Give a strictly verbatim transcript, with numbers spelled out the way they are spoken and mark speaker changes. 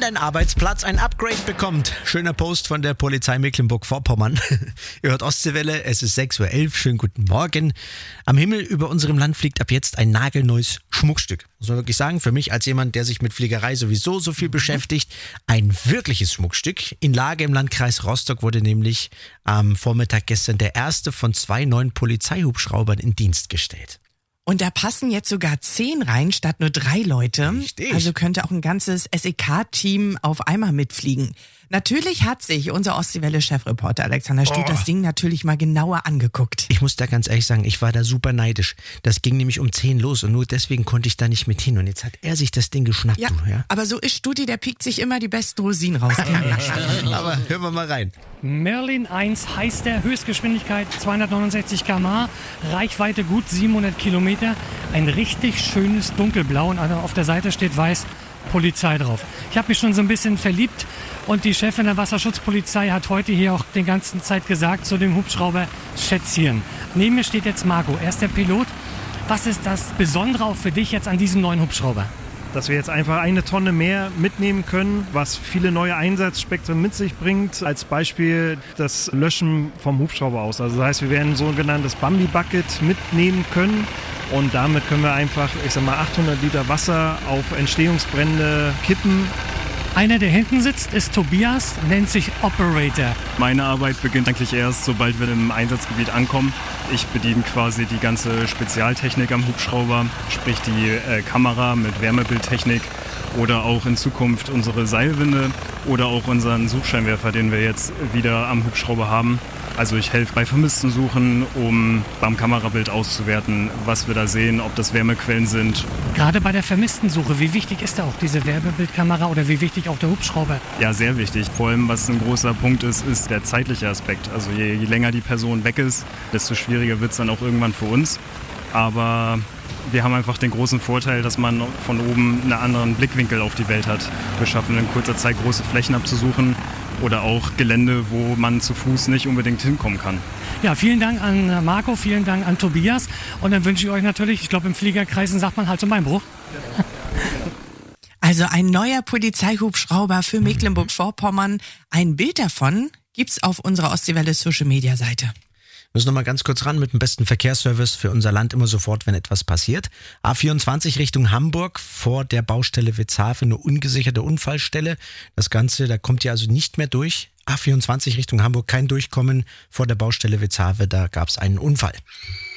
Speaker 1: dein Arbeitsplatz ein Upgrade bekommt. Schöner Post von der Polizei Mecklenburg-Vorpommern. Ihr hört Ostseewelle, es ist sechs Uhr elf, schönen guten Morgen. Am Himmel über unserem Land fliegt ab jetzt ein nagelneues Schmuckstück. Muss man wirklich sagen, für mich als jemand, der sich mit Fliegerei sowieso so viel beschäftigt, ein wirkliches Schmuckstück. In Lage im Landkreis Rostock wurde nämlich am Vormittag gestern der erste von zwei neuen Polizeihubschraubern in Dienst gestellt.
Speaker 2: Und da passen jetzt sogar zehn rein, statt nur drei Leute.
Speaker 1: Richtig.
Speaker 2: Also könnte auch ein ganzes S E K-Team auf einmal mitfliegen. Natürlich hat sich unser Ostseewelle-Chefreporter Alexander Stüth
Speaker 1: Oh.
Speaker 2: das Ding natürlich mal genauer angeguckt.
Speaker 1: Ich muss da ganz ehrlich sagen, ich war da super neidisch. Das ging nämlich um zehn los und nur deswegen konnte ich da nicht mit hin. Und jetzt hat er sich das Ding geschnappt,
Speaker 2: Ja,
Speaker 1: du. Ja?
Speaker 2: aber so ist Studi, der piekt sich immer die besten Rosinen raus.
Speaker 1: Aber hören wir mal rein.
Speaker 3: Merlin eins heißt der, Höchstgeschwindigkeit zweihundertneunundsechzig Kilometer pro Stunde, Reichweite gut siebenhundert Kilometer, ein richtig schönes Dunkelblau und auf der Seite steht weiß Polizei drauf. Ich habe mich schon so ein bisschen verliebt und die Chefin der Wasserschutzpolizei hat heute hier auch die ganze Zeit gesagt zu dem Hubschrauber Schätzchen. Neben mir steht jetzt Marco, er ist der Pilot. Was ist das Besondere auch für dich jetzt an diesem neuen Hubschrauber?
Speaker 4: Dass wir jetzt einfach eine Tonne mehr mitnehmen können, was viele neue Einsatzspektren mit sich bringt. Als Beispiel das Löschen vom Hubschrauber aus. Also das heißt, wir werden ein sogenanntes Bambi-Bucket mitnehmen können und damit können wir einfach, ich sag mal, achthundert Liter Wasser auf Entstehungsbrände kippen.
Speaker 3: Einer, der hinten sitzt, ist Tobias, nennt sich Operator.
Speaker 5: Meine Arbeit beginnt eigentlich erst, sobald wir im Einsatzgebiet ankommen. Ich bediene quasi die ganze Spezialtechnik am Hubschrauber, sprich die äh, Kamera mit Wärmebildtechnik oder auch in Zukunft unsere Seilwinde oder auch unseren Suchscheinwerfer, den wir jetzt wieder am Hubschrauber haben. Also ich helfe bei Vermissten suchen, um beim Kamerabild auszuwerten, was wir da sehen, ob das Wärmequellen sind.
Speaker 3: Gerade bei der Vermisstensuche, wie wichtig ist da auch diese Wärmebildkamera oder wie wichtig auch der Hubschrauber?
Speaker 5: Ja, sehr wichtig. Vor allem, was ein großer Punkt ist, ist der zeitliche Aspekt. Also je, je länger die Person weg ist, desto schwieriger wird es dann auch irgendwann für uns. Aber wir haben einfach den großen Vorteil, dass man von oben einen anderen Blickwinkel auf die Welt hat. Wir schaffen in kurzer Zeit große Flächen abzusuchen oder auch Gelände, wo man zu Fuß nicht unbedingt hinkommen kann.
Speaker 3: Ja, vielen Dank an Marco, vielen Dank an Tobias und dann wünsche ich euch natürlich, ich glaube im Fliegerkreisen sagt man halt zum Beinbruch.
Speaker 2: Also ein neuer Polizeihubschrauber für Mecklenburg-Vorpommern. Ein Bild davon gibt's auf unserer Ostseewelle Social Media Seite.
Speaker 1: Wir müssen noch mal ganz kurz ran mit dem besten Verkehrsservice für unser Land immer sofort, wenn etwas passiert. A vierundzwanzig Richtung Hamburg vor der Baustelle Witzhafen, eine ungesicherte Unfallstelle. Das Ganze, da kommt ihr also nicht mehr durch. A vierundzwanzig Richtung Hamburg, kein Durchkommen vor der Baustelle Witzhafen, da gab es einen Unfall.